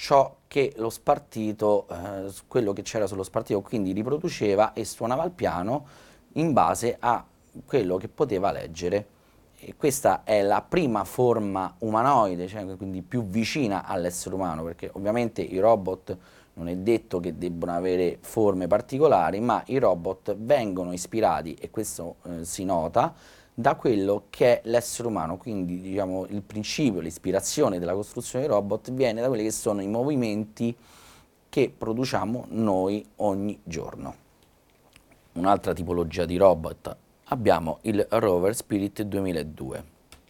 ciò che lo spartito, quello che c'era sullo spartito, quindi riproduceva e suonava il piano in base a quello che poteva leggere. E questa è la prima forma umanoide, cioè quindi più vicina all'essere umano, perché ovviamente i robot non è detto che debbano avere forme particolari, ma i robot vengono ispirati, e questo si nota, da quello che è l'essere umano, quindi diciamo il principio, l'ispirazione della costruzione dei robot viene da quelli che sono i movimenti che produciamo noi ogni giorno. Un'altra tipologia di robot abbiamo il Rover Spirit 2002.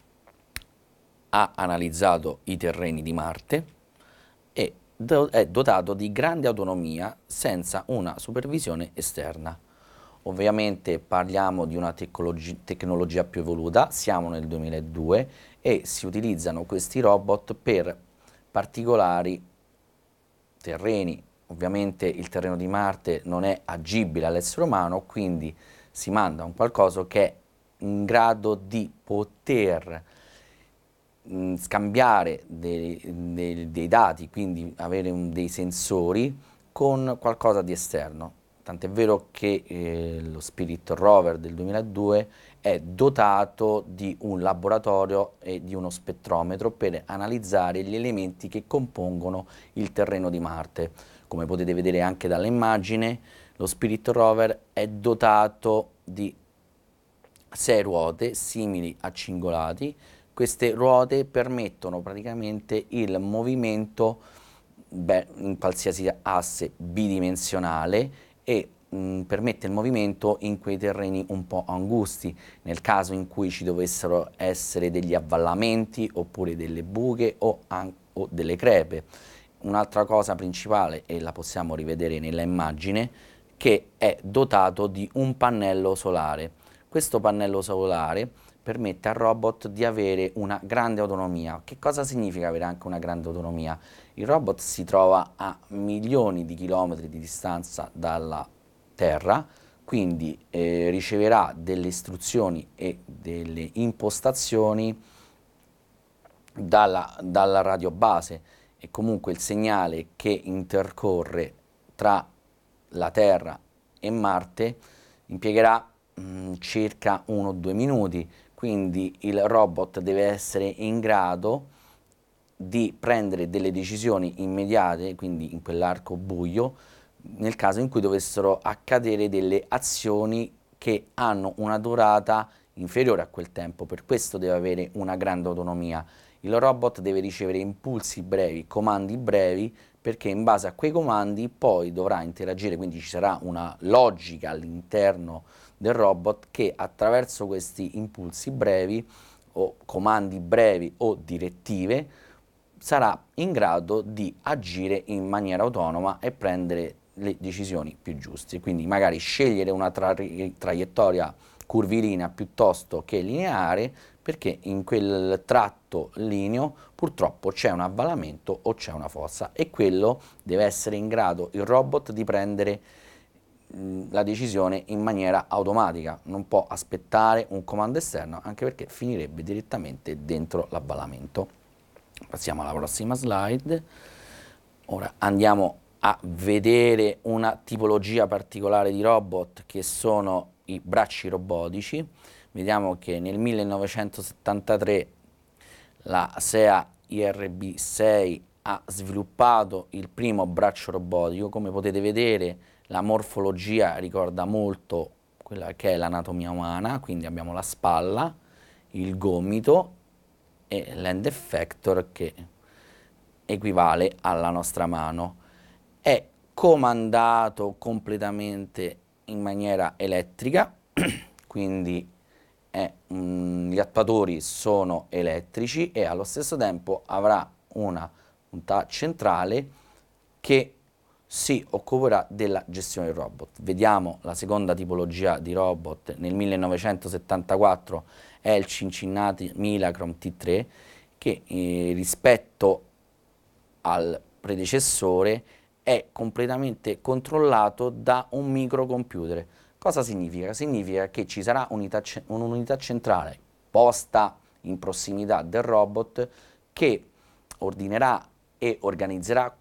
Ha analizzato i terreni di Marte e è dotato di grande autonomia senza una supervisione esterna. Ovviamente parliamo di una tecnologia più evoluta, siamo nel 2002 e si utilizzano questi robot per particolari terreni. Ovviamente il terreno di Marte non è agibile all'essere umano, quindi si manda un qualcosa che è in grado di poter scambiare dei dati, quindi avere dei sensori con qualcosa di esterno. Tant'è vero che lo Spirit Rover del 2002 è dotato di un laboratorio e di uno spettrometro per analizzare gli elementi che compongono il terreno di Marte. Come potete vedere anche dall'immagine, lo Spirit Rover è dotato di 6 ruote simili a cingolati. Queste ruote permettono praticamente il movimento in qualsiasi asse bidimensionale e permette il movimento in quei terreni un po' angusti, nel caso in cui ci dovessero essere degli avvallamenti oppure delle buche o delle crepe. Un'altra cosa principale, e la possiamo rivedere nella immagine, che è dotato di un pannello solare. Questo pannello solare permette al robot di avere una grande autonomia. Che cosa significa avere anche una grande autonomia? Il robot si trova a milioni di chilometri di distanza dalla Terra, quindi riceverà delle istruzioni e delle impostazioni dalla radiobase, e comunque il segnale che intercorre tra la Terra e Marte impiegherà circa 1-2 minuti, quindi il robot deve essere in grado di prendere delle decisioni immediate, quindi in quell'arco buio, nel caso in cui dovessero accadere delle azioni che hanno una durata inferiore a quel tempo. Per questo deve avere una grande autonomia. Il robot deve ricevere impulsi brevi, comandi brevi, perché in base a quei comandi poi dovrà interagire, quindi ci sarà una logica all'interno del robot che attraverso questi impulsi brevi o comandi brevi o direttive sarà in grado di agire in maniera autonoma e prendere le decisioni più giuste, quindi magari scegliere una traiettoria curvilinea piuttosto che lineare, perché in quel tratto lineo purtroppo c'è un avvallamento o c'è una fossa, e quello deve essere in grado il robot di prendere la decisione in maniera automatica, non può aspettare un comando esterno, anche perché finirebbe direttamente dentro l'avvallamento. Passiamo alla prossima slide. Ora andiamo a vedere una tipologia particolare di robot, che sono i bracci robotici. Vediamo che nel 1973 la SEA IRB6 ha sviluppato il primo braccio robotico. Come potete vedere, la morfologia ricorda molto quella che è l'anatomia umana, quindi abbiamo la spalla, il gomito e l'end effector che equivale alla nostra mano. È comandato completamente in maniera elettrica, quindi gli attuatori sono elettrici e allo stesso tempo avrà una unità centrale che si occuperà della gestione del robot. Vediamo la seconda tipologia di robot. Nel 1974 è il Cincinnati Milacron T3, che rispetto al predecessore è completamente controllato da un microcomputer. Cosa significa? Significa che ci sarà un'unità centrale posta in prossimità del robot che ordinerà e organizzerà